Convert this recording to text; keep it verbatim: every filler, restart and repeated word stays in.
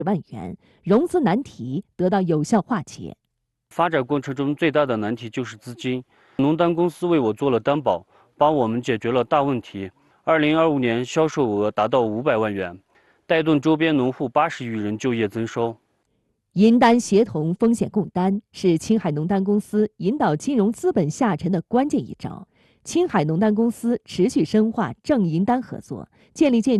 万元，融资难题得到有效化解。 发展过程中最大的难题就是资金，农丹公司为我做了担保，帮我们解决了大问题。二零二五年销售额达到五百万元，带动周边农户八十余人就业增收。 银丹协同风险共担是青海农丹公司引导金融资本下沉的关键一招。青海农丹公司持续深化正银丹合作，建立健